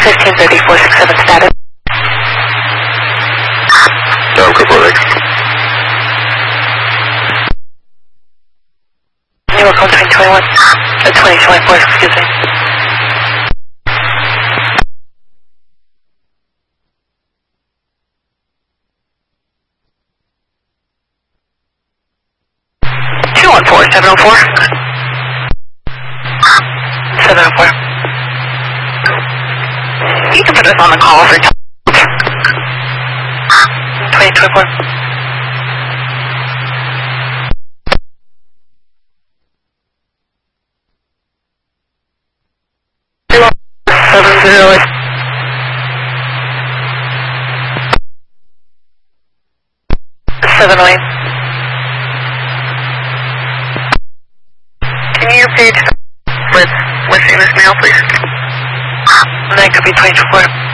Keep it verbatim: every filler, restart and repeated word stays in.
fifteen thirty-four sixty-seven status. Down, reporting. New York on twenty twenty-one, uh, twenty twenty-four, excuse me. two one four, seven oh four. seven oh four. You can put us on the call for twenty twenty-four. seven zero eight. seven oh eight. Can you repeat with, with this mail, please? That could be twenty-four.